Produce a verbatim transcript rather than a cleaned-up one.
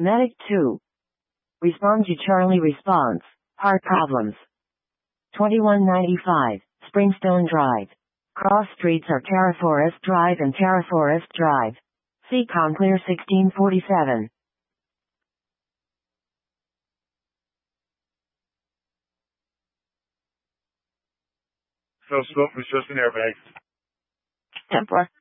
Medic two. Respond to Charlie response. Heart problems. twenty-one ninety-five, Springstone Drive. Cross streets are Terra Forest Drive and Terra Forest Drive. See Conclear sixteen forty-seven. So smoke was just an airbag. Templar.